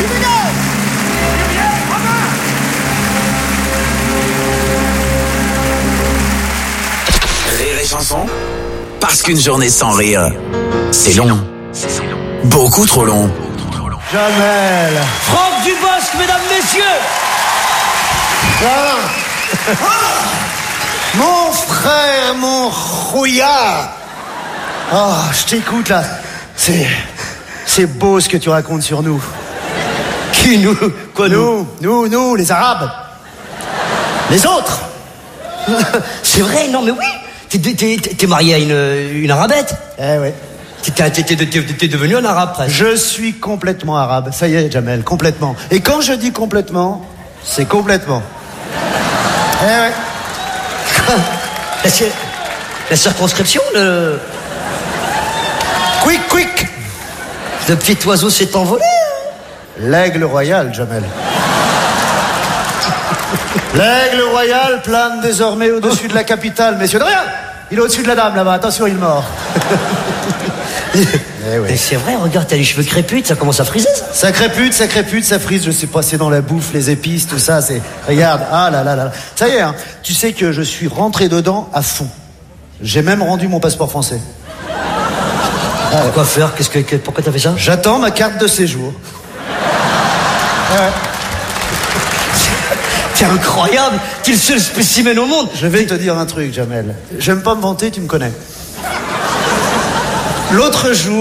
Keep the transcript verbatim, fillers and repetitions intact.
Rire et chanson, parce qu'une journée sans rire, c'est long. Beaucoup trop long. Jamel. Franck Dubosc, mesdames, messieurs. Ah. Mon frère, mon rouillard. Oh, je t'écoute là. C'est, c'est beau ce que tu racontes sur nous. Qui, nous? Quoi, Nous, nous, nous, les Arabes. Les autres. C'est vrai, non, mais oui. T'es, t'es, t'es marié à une, une arabette. Eh ouais. T'es, t'es, t'es, t'es, t'es devenu un arabe, presque. Je suis complètement arabe. Ça y est, Jamel, complètement. Et quand je dis complètement, c'est complètement. Eh ouais. La, la circonscription, le... Quick, quick. Le petit oiseau s'est envolé. L'aigle royal, Jamel. L'aigle royal plane désormais au-dessus de la capitale. Messieurs, de rien. Il est au-dessus de la dame, là-bas. Attention, il mord. Eh oui. Mais c'est vrai, regarde, t'as les cheveux crépus, ça commence à friser, ça. Ça crépute, ça crépute, ça frise. Je sais pas, c'est dans la bouffe, les épices, tout ça. C'est. Regarde, ah là là là. Ça y est, hein. Tu sais que je suis rentré dedans à fond. J'ai même rendu mon passeport français. Ah, quoi faire? Qu'est-ce que, que pourquoi t'as fait ça? J'attends ma carte de séjour. Ouais. C'est incroyable. T'es le seul spécimen au monde. Je vais te dire un truc, Jamel. J'aime pas me vanter, tu me connais. L'autre jour.